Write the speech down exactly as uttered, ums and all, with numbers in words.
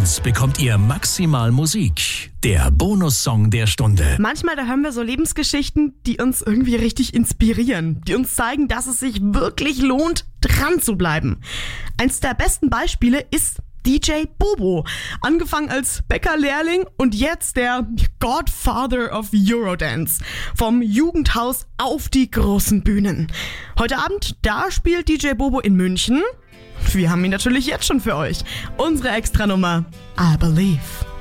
uns bekommt ihr maximal Musik. Der Bonussong der Stunde. Manchmal, da hören wir so Lebensgeschichten, die uns irgendwie richtig inspirieren, die uns zeigen, dass es sich wirklich lohnt, dran zu bleiben. Eins der besten Beispiele ist D J Bobo. Angefangen als Bäckerlehrling und jetzt der Godfather of Eurodance. Vom Jugendhaus auf die großen Bühnen. Heute Abend, da spielt D J Bobo in München. Wir haben ihn natürlich jetzt schon für euch. Unsere Extranummer, I Believe.